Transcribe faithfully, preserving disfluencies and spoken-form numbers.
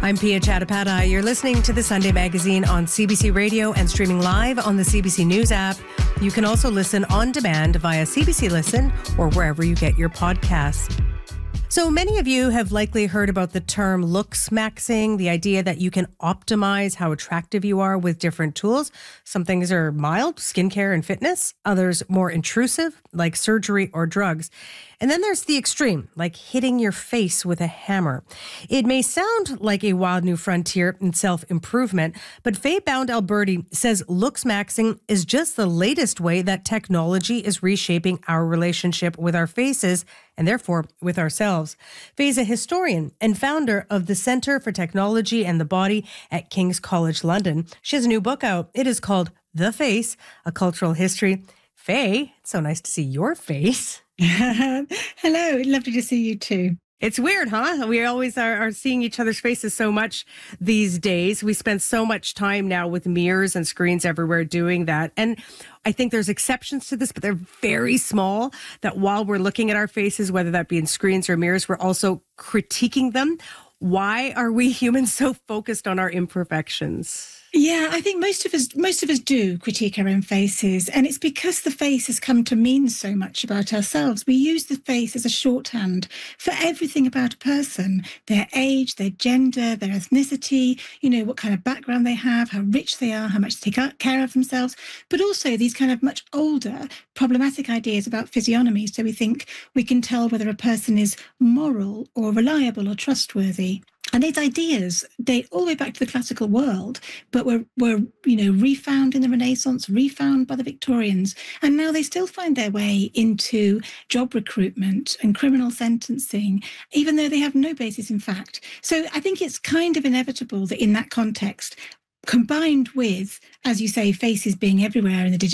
I'm Pia Chattopadhyay. You're listening to the Sunday Magazine on C B C Radio and streaming live on the C B C News app. You can also listen on demand via C B C Listen or wherever you get your podcasts. So many of you have likely heard about the term looks maxing, the idea that you can optimize how attractive you are with different tools. Some things are mild, skincare and fitness. Others more intrusive, like surgery or drugs. And then there's the extreme, like hitting your face with a hammer. It may sound like a wild new frontier in self-improvement, but Faye Bound-Alberti says looks maxing is just the latest way that technology is reshaping our relationship with our faces and therefore with ourselves. Faye's a historian and founder of the Centre for Technology and the Body at King's College London. She has a new book out. It is called The Face, A Cultural History. Faye, it's so nice to see your face. Hello, lovely to see you too. It's weird, huh? We always are, are seeing each other's faces so much these days. We spend so much time now with mirrors and screens everywhere doing that. And I think there's exceptions to this, but they're very small, that while we're looking at our faces, whether that be in screens or mirrors, we're also critiquing them. Why are we humans so focused on our imperfections? Yeah, I think most of us most of us do critique our own faces, and it's because the face has come to mean so much about ourselves. We use the face as a shorthand for everything about a person, their age, their gender, their ethnicity, you know, what kind of background they have, how rich they are, how much they take care of themselves, but also these kind of much older problematic ideas about physiognomy. So we think we can tell whether a person is moral or reliable or trustworthy. And these ideas date all the way back to the classical world, but were, were, you know, refound in the Renaissance, refound by the Victorians. And now they still find their way into job recruitment and criminal sentencing, even though they have no basis in fact. So I think it's kind of inevitable that in that context, combined with, as you say, faces being everywhere in the digital